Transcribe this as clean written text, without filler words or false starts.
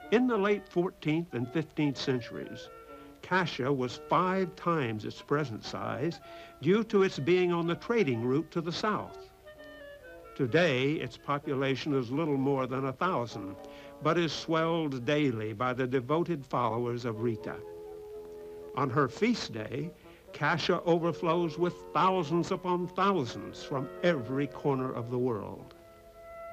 In the late 14th and 15th centuries, Cascia was 5 times its present size due to its being on the trading route to the south. Today, its population is little more than 1,000, but is swelled daily by the devoted followers of Rita. On her feast day, Cascia overflows with thousands upon thousands from every corner of the world.